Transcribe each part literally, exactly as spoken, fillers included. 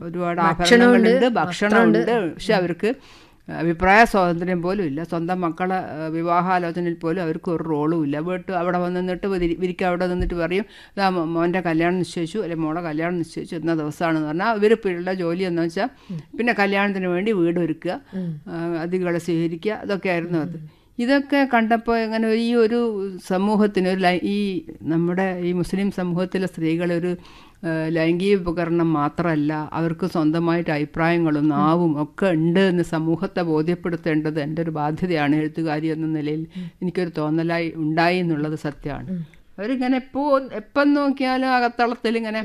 ഒരുപാട് ആഭരണങ്ങളുണ്ട്, ഭക്ഷണമുണ്ട്. പക്ഷെ അവർക്ക് അഭിപ്രായ സ്വാതന്ത്ര്യം പോലും ഇല്ല. സ്വന്തം മക്കളെ വിവാഹാലോചനയിൽ പോലും അവർക്ക് ഒരു റോളും ഇല്ല. വീട്ട് അവിടെ വന്ന് നിന്നിട്ട് വിരിക്കുക, അവിടെ നിന്നിട്ട് പറയും ഇതാ മോൻ്റെ കല്യാണം നിശ്ചയിച്ചു അല്ലെങ്കിൽ മോളെ കല്യാണം നിശ്ചയിച്ചു എന്ന ദിവസമാണെന്ന് പറഞ്ഞാൽ അവർ പിള്ളേരുടെ ജോലി എന്ന് വെച്ചാൽ പിന്നെ കല്യാണത്തിന് വേണ്ടി വീട് ഒരുക്കുക, അതിഥികളെ സ്വീകരിക്കുക, അതൊക്കെയായിരുന്നു അത്. ഇതൊക്കെ കണ്ടപ്പോൾ എങ്ങനെ ഈ ഒരു സമൂഹത്തിന് ഒരു ഈ നമ്മുടെ ഈ മുസ്ലിം സമൂഹത്തിലെ സ്ത്രീകളൊരു ലൈംഗിക ഉപകരണം മാത്രമല്ല, അവർക്ക് സ്വന്തമായിട്ട് അഭിപ്രായങ്ങളും നാവും ഒക്കെ ഉണ്ട് എന്ന് സമൂഹത്തെ ബോധ്യപ്പെടുത്തേണ്ടത് എൻ്റെ ഒരു ബാധ്യതയാണ് എഴുത്തുകാരി എന്ന നിലയിൽ എനിക്കൊരു തോന്നലായി ഉണ്ടായി എന്നുള്ളത് സത്യമാണ്. അവരിങ്ങനെ എപ്പോൾ എപ്പം നോക്കിയാലും അകത്തളത്തിൽ ഇങ്ങനെ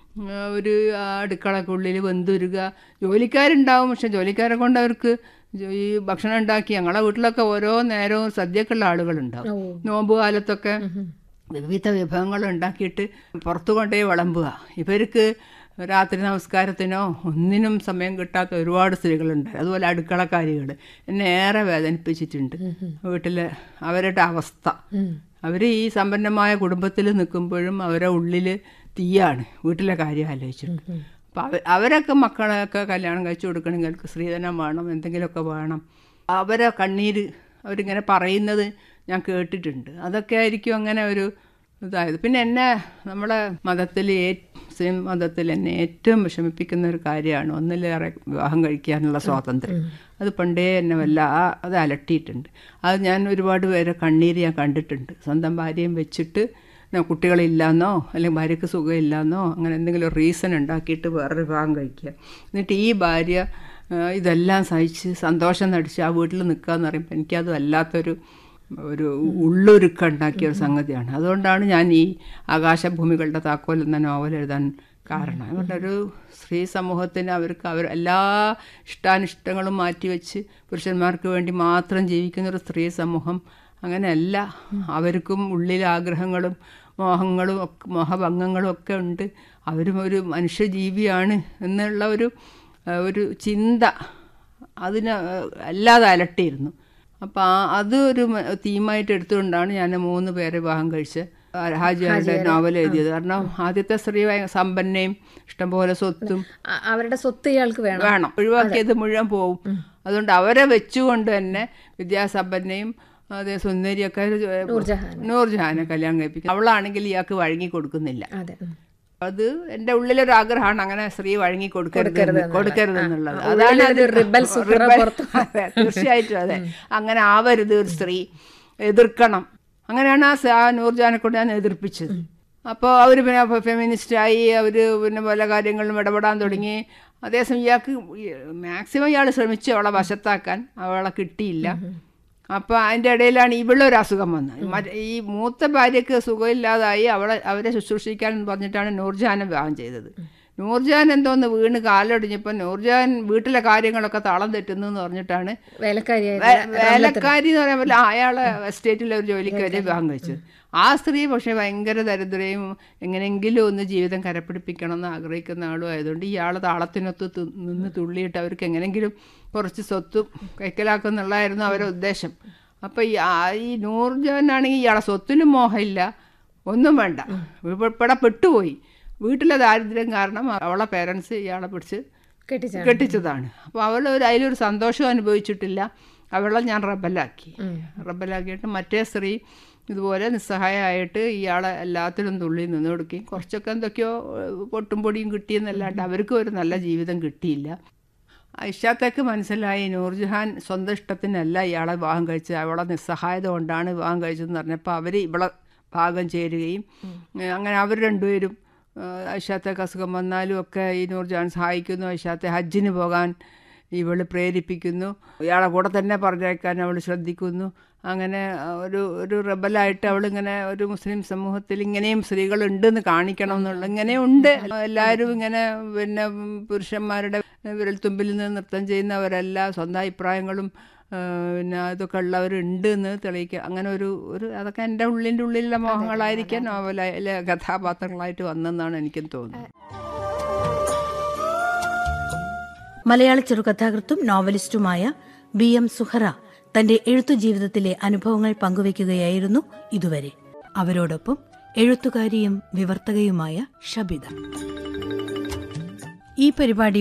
ഒരു അടുക്കളക്കുള്ളിൽ വെന്തുരുക. ജോലിക്കാരുണ്ടാവും, പക്ഷെ ജോലിക്കാരെ കൊണ്ട് അവർക്ക് ഈ ഭക്ഷണം ഉണ്ടാക്കി ഞങ്ങളെ വീട്ടിലൊക്കെ ഓരോ നേരവും സദ്യക്കുള്ള ആളുകളുണ്ടാവും. നോമ്പ് കാലത്തൊക്കെ വിവിധ വിഭവങ്ങൾ ഉണ്ടാക്കിയിട്ട് പുറത്തു കൊണ്ടേ വിളമ്പുക. ഇവർക്ക് രാത്രി നമസ്കാരത്തിനോ ഒന്നിനും സമയം കിട്ടാത്ത ഒരുപാട് സ്ത്രീകളുണ്ട്. അതുപോലെ അടുക്കളക്കാരികൾ എന്നെ ഏറെ വേദനിപ്പിച്ചിട്ടുണ്ട്. വീട്ടിലെ അവരുടെ അവസ്ഥ. അവർ ഈ സമ്പന്നമായ കുടുംബത്തിൽ നിൽക്കുമ്പോഴും അവരുടെ ഉള്ളിൽ തീയാണ് വീട്ടിലെ കാര്യം ആലോചിച്ചിട്ട്. അപ്പം അവ അവരൊക്കെ മക്കളെയൊക്കെ കല്യാണം കഴിച്ചു കൊടുക്കണമെങ്കിൽ സ്ത്രീധനം വേണം, എന്തെങ്കിലുമൊക്കെ വേണം. അവരെ കണ്ണീര് അവരിങ്ങനെ പറയുന്നത് ഞാൻ കേട്ടിട്ടുണ്ട്. അതൊക്കെ ആയിരിക്കും അങ്ങനെ ഒരു ഇതായത്. പിന്നെ എന്നെ നമ്മുടെ മതത്തിൽ മുസ്ലിം മതത്തിൽ എന്നെ ഏറ്റവും വിഷമിപ്പിക്കുന്ന ഒരു കാര്യമാണ് ഒന്നിലേറെ വിവാഹം കഴിക്കാനുള്ള സ്വാതന്ത്ര്യം. അത് പണ്ടേ എന്നെ വല്ല അത് അലട്ടിയിട്ടുണ്ട്. അത് ഞാൻ ഒരുപാട് പേരെ കണ്ണീര് ഞാൻ കണ്ടിട്ടുണ്ട്. സ്വന്തം ഭാര്യയും വെച്ചിട്ട് കുട്ടികളില്ലാന്നോ അല്ലെങ്കിൽ ഭാര്യയ്ക്ക് സുഖമില്ലാന്നോ അങ്ങനെ എന്തെങ്കിലും റീസൺ ഉണ്ടാക്കിയിട്ട് വേറൊരു വിവാഹം കഴിക്കുക. എന്നിട്ട് ഈ ഭാര്യ ഇതെല്ലാം സഹിച്ച് സന്തോഷം നടിച്ച് ആ വീട്ടിൽ നിൽക്കുക എന്ന് പറയുമ്പോൾ എനിക്കത് വല്ലാത്തൊരു ഒരു ഉള്ളൊരുക്കം ഉണ്ടാക്കിയ ഒരു സംഗതിയാണ്. അതുകൊണ്ടാണ് ഞാൻ ഈ ആകാശഭൂമികളുടെ താക്കോൽ എന്ന നോവൽ എഴുതാൻ കാരണം. അതുകൊണ്ടൊരു സ്ത്രീ സമൂഹത്തിന് അവർക്ക് അവർ എല്ലാ ഇഷ്ടാനിഷ്ടങ്ങളും മാറ്റിവെച്ച് പുരുഷന്മാർക്ക് വേണ്ടി മാത്രം ജീവിക്കുന്നൊരു സ്ത്രീ സമൂഹം അങ്ങനെയല്ല. അവർക്കും ഉള്ളിൽ ആഗ്രഹങ്ങളും മോഹങ്ങളും ഒക്കെ മോഹഭംഗങ്ങളും ഒക്കെ ഉണ്ട്. അവരും ഒരു മനുഷ്യജീവിയാണ് എന്നുള്ള ഒരു ഒരു ചിന്ത അതിന് അല്ലാതെ അലട്ടിയിരുന്നു. അപ്പം ആ അത് ഒരു തീമായിട്ട് എടുത്തുകൊണ്ടാണ് ഞാൻ മൂന്ന് പേരെ വിവാഹം കഴിച്ച് ഹാജിയാരുടെ നോവൽ എഴുതിയത്. കാരണം ആദ്യത്തെ സ്ത്രീ സമ്പന്നയും ഇഷ്ടംപോലെ സ്വത്തും അവരുടെ സ്വത്ത് ഇയാൾക്ക് വേണം വേണം ഒഴിവാക്കിയത് മുഴുവൻ പോവും. അതുകൊണ്ട് അവരെ വെച്ചുകൊണ്ട് തന്നെ വിദ്യാസമ്പന്നയും അതേ സുന്ദരിയൊക്കെ നൂർജഹാനെ കല്യാണം കഴിപ്പിക്കും. അവളാണെങ്കിൽ ഇയാൾക്ക് വഴങ്ങി കൊടുക്കുന്നില്ല. അത് എൻ്റെ ഉള്ളിലൊരു ആഗ്രഹമാണ് അങ്ങനെ സ്ത്രീ വഴങ്ങി കൊടുക്കരുത് കൊടുക്കരുത് എന്നുള്ളത്. അതാണ് തീർച്ചയായിട്ടും അതെ. അങ്ങനെ ആവരുത് ഒരു സ്ത്രീ, എതിർക്കണം. അങ്ങനെയാണ് ആ നൂർജഹാനെ കൊണ്ട് ഞാൻ എതിർപ്പിച്ചത്. അപ്പോൾ അവർ പിന്നെ ഫെമിനിസ്റ്റായി, അവർ പിന്നെ പല കാര്യങ്ങളിലും ഇടപെടാൻ തുടങ്ങി. അതേസമയം ഇയാൾക്ക് മാക്സിമം ഇയാൾ ശ്രമിച്ചു അവളെ വശത്താക്കാൻ, അവളെ കിട്ടിയില്ല. അപ്പോൾ അതിൻ്റെ ഇടയിലാണ് ഇവളൊരു അസുഖം വന്നത്. മറ്റേ ഈ മൂത്ത ഭാര്യയ്ക്ക് സുഖമില്ലാതായി അവളെ അവരെ ശുശ്രൂഷിക്കാനെന്ന് പറഞ്ഞിട്ടാണ് നൂർജഹാനെ വിവാഹം ചെയ്തത്. നൂർജഹാൻ എന്തോന്ന് വീണ് കാലൊടിഞ്ഞപ്പോൾ നൂർജഹാൻ വീട്ടിലെ കാര്യങ്ങളൊക്കെ താളം തെറ്റുന്നു എന്ന് പറഞ്ഞിട്ടാണ് വേലക്കാരി വേലക്കാരി എന്ന് പറയാൻ പറ്റില്ല അയാളെ എസ്റ്റേറ്റിലെ ഒരു ജോലിക്കാരെ വിവാഹം കഴിച്ചത്. ആ സ്ത്രീ പക്ഷേ ഭയങ്കര ദരിദ്രയും എങ്ങനെയെങ്കിലും ഒന്ന് ജീവിതം കരപ്പിടിപ്പിക്കണം എന്ന് ആഗ്രഹിക്കുന്ന ആളും ആയതുകൊണ്ട് ഇയാൾ താളത്തിനൊത്ത് നിന്ന് തുള്ളിയിട്ട് അവർക്ക് എങ്ങനെയെങ്കിലും കുറച്ച് സ്വത്തും കൈക്കലാക്കുന്നുള്ളതായിരുന്നു അവരുടെ ഉദ്ദേശം. അപ്പോൾ ഈ ഈ നൂർജഹാനാണെങ്കിൽ ഇയാളെ സ്വത്തിനും മോഹമില്ല, ഒന്നും വേണ്ട, ഇവിടെ പെട്ടുപോയി. വീട്ടിലെ ദാരിദ്ര്യം കാരണം അവളെ പേരൻസ് ഇയാളെ പിടിച്ച് കെട്ടിച്ചതാണ്. അപ്പോൾ അവൾ ഒരു അതിലൊരു സന്തോഷം അനുഭവിച്ചിട്ടില്ല. അവളെ ഞാൻ റബ്ബലാക്കി റബ്ബലാക്കിയിട്ട് മറ്റേ സ്ത്രീ ഇതുപോലെ നിസ്സഹായമായിട്ട് ഇയാളെ എല്ലാത്തിലും തുള്ളി നിന്ന് കൊടുക്കുകയും കുറച്ചൊക്കെ എന്തൊക്കെയോ പൊട്ടും പൊടിയും കിട്ടിയെന്നല്ലാണ്ട് അവർക്കും ഒരു നല്ല ജീവിതം കിട്ടിയില്ല. ഐഷാത്തേക്ക് മനസ്സിലായി നൂർജഹാൻ സ്വന്തം ഇഷ്ടത്തിനല്ല ഇയാളെ വിവാഹം കഴിച്ചത്, അവളെ നിസ്സഹായത കൊണ്ടാണ് വിവാഹം കഴിച്ചതെന്ന് പറഞ്ഞപ്പോൾ അവർ ഇവളെ ഭാഗം ചേരുകയും അങ്ങനെ അവർ രണ്ടുപേരും ഐഷാത്തേക്ക് അസുഖം വന്നാലും ഒക്കെ ഈ നൂർജഹാൻ സഹായിക്കുന്നു. ഐഷാത്തെ ഹജ്ജിന് പോകാൻ ഇവൾ പ്രേരിപ്പിക്കുന്നു, ഇയാളെ കൂടെ തന്നെ പറഞ്ഞേക്കാൻ അവൾ ശ്രദ്ധിക്കുന്നു. അങ്ങനെ ഒരു ഒരു റബലായിട്ട് അവളിങ്ങനെ ഒരു മുസ്ലിം സമൂഹത്തിൽ ഇങ്ങനെയും സ്ത്രീകളുണ്ടെന്ന് കാണിക്കണം എന്നുള്ള ഇങ്ങനെയുണ്ട്. എല്ലാവരും ഇങ്ങനെ പിന്നെ പുരുഷന്മാരുടെ വിരൽത്തുമ്പിൽ നിന്ന് നൃത്തം ചെയ്യുന്നവരല്ല, സ്വന്തം അഭിപ്രായങ്ങളും പിന്നെ ഇതൊക്കെ ഉള്ളവരുണ്ട് എന്ന് തെളിയിക്കുക. അങ്ങനെ ഒരു ഒരു അതൊക്കെ എൻ്റെ ഉള്ളിൻ്റെ ഉള്ളിലുള്ള മോഹങ്ങളായിരിക്കാൻ നോവലിലെ കഥാപാത്രങ്ങളായിട്ട് വന്നെന്നാണ് എനിക്കും തോന്നുന്നത്. മലയാള ചെറുകഥാകൃത്തും നോവലിസ്റ്റുമായ ബി എം സുഹറ തന്റെ എഴുത്തു ജീവിതത്തിലെ അനുഭവങ്ങൾ പങ്കുവയ്ക്കുകയായിരുന്നു ഇതുവരെ. അവരോടൊപ്പം എഴുത്തുകാരിയും വിവർത്തകയുമായ ഷബിത. ഈ പരിപാടി